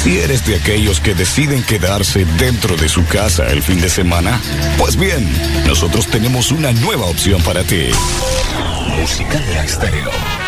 Si eres de aquellos que deciden quedarse dentro de su casa el fin de semana, pues bien, nosotros tenemos una nueva opción para ti. Música de Estéreo.